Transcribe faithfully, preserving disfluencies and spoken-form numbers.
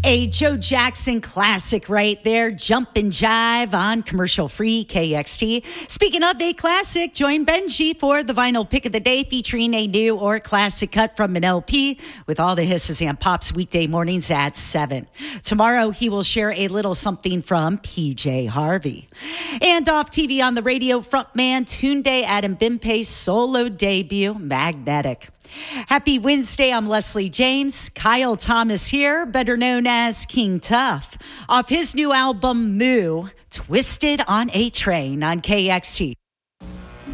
A Joe Jackson classic right there. Jump and Jive on commercial-free K X T. Speaking of a classic, join Benji for the vinyl pick of the day featuring a new or classic cut from an L P with all the hisses and pops weekday mornings at seven. Tomorrow, he will share a little something from P J Harvey. And off T V on the radio, frontman Tunde Adebimpe's solo debut, Magnetic. Happy Wednesday, I'm Leslie James. Kyle Thomas here, better known as King Tough, off his new album, Moo, Twisted on a Train on K X T.